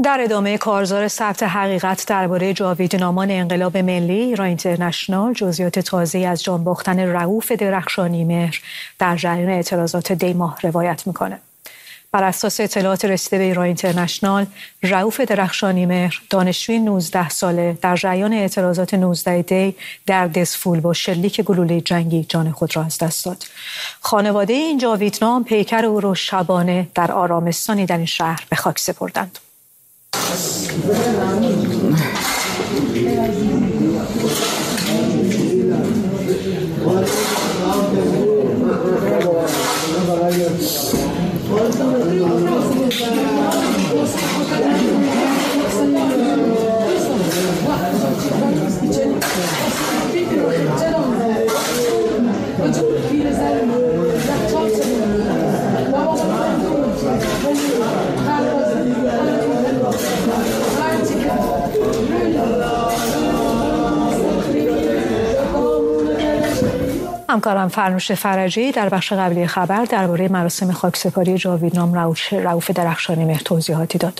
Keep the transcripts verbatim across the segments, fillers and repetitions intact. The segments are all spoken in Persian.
در ادامه کارزار ثبت حقیقت درباره جاویدنامان انقلاب ملی، ایران اینترنشنال جزئیات تازه‌ای از جان باختن رئوف درخشانی مهر در جریان اعتراضات دی ماه روایت میکنه. بر اساس اطلاعات رسیده به ایران اینترنشنال، رئوف درخشانی مهر دانشجوی نوزده ساله در جریان اعتراضات نوزده دی در دسفول با شلیک گلوله جنگی جان خود را از دست داد. خانواده این جاویدنام پیکر او را شبانه در آرامستانی در این شهر به خاک سپردند. همکارم فرنوش فرجی در بخش قبلی خبر درباره مراسم خاکسپاری جاویدنام رئوف درخشانی مهر توضیحاتی داد.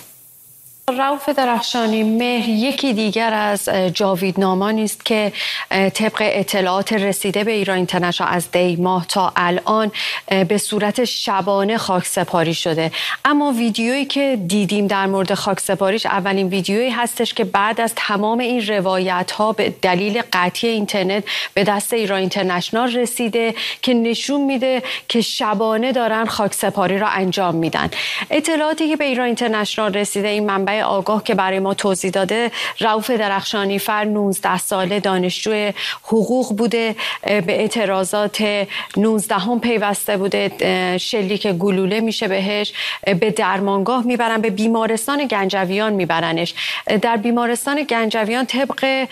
رئوف درخشانی مهر یکی دیگر از جاویدنامانی است که طبق اطلاعات رسیده به ایران اینترنشنال از دی ماه تا الان به صورت شبانه خاکسپاری شده. اما ویدیویی که دیدیم در مورد خاکسپاریش اولین ویدیویی هستش که بعد از تمام این روایت ها به دلیل قطعی اینترنت به دست ایران اینترنشنال رسیده که نشون میده که شبانه دارن خاکسپاری را انجام میدن. اطلاعاتی که به ایران اینترنشنال رسیده، این منبع آگاه که برای ما توضیح داده، رئوف درخشانی فر نوزده ساله دانشجو حقوق بوده، به اعتراضات نوزده هم پیوسته بوده، شلیک گلوله میشه بهش، به درمانگاه میبرن، به بیمارستان گنجویان میبرنش. در بیمارستان گنجویان طبق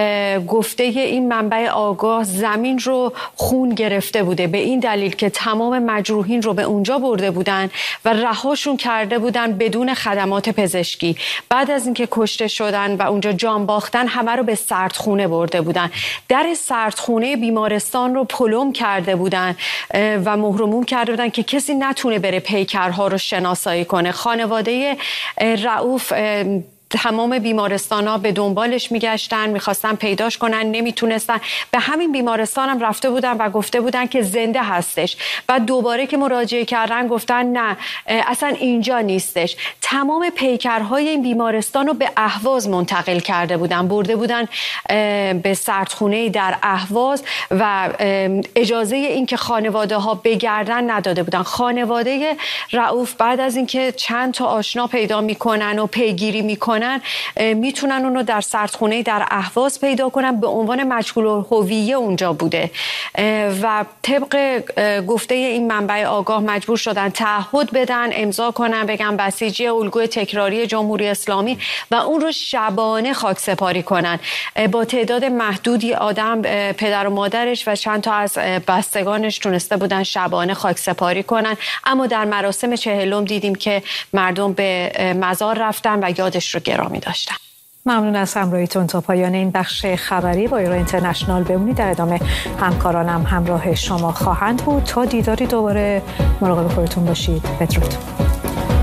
گفته این منبع آگاه زمین رو خون گرفته بوده، به این دلیل که تمام مجروحین رو به اونجا برده بودن و رهاشون کرده بودن بدون خدمات پزشکی. بعد از اینکه کشته شدن و اونجا جان باختن، همه رو به سردخونه برده بودن. در سردخونه بیمارستان رو پلم کرده بودن و مهرموم کرده بودن که کسی نتونه بره پیکرها رو شناسایی کنه. خانواده رئوف تمام بیمارستان ها به دنبالش میگشتن، میخواستن پیداش کنن، نمیتونستن. به همین بیمارستان هم رفته بودن و گفته بودن که زنده هستش و دوباره که مراجعه کردن گفتن نه اصلا اینجا نیستش. تمام پیکرهای این بیمارستان رو به اهواز منتقل کرده بودن، برده بودن به سردخونه در اهواز و اجازه این که خانواده ها بگردن نداده بودن. خانواده رئوف بعد از اینکه چند تا آشنا پیدا میکنن و پیگیری میکنن، میتونن اونو در سردخونه در اهواز پیدا کنن، به عنوان مجهول الهویه اونجا بوده و طبق گفته این منبع آگاه مجبور شدن تعهد بدن، امضا کنن، بگن بسیجی الگوی تکراری جمهوری اسلامی و اون رو شبانه خاکسپاری کنن. با تعداد محدودی آدم، پدر و مادرش و چند تا از بستگانش تونسته بودن شبانه خاکسپاری کنن. اما در مراسم چهلم دیدیم که مردم به مزار رفتن و یادش رو گرامی داشتن. ممنون از همراهیتون. تا پایان این بخش خبری با ایران اینترنشنال بمونید. در ادامه همکارانم همراه شما خواهند بود. تا دیداری دوباره مراقب خودتون باشید. بدرود.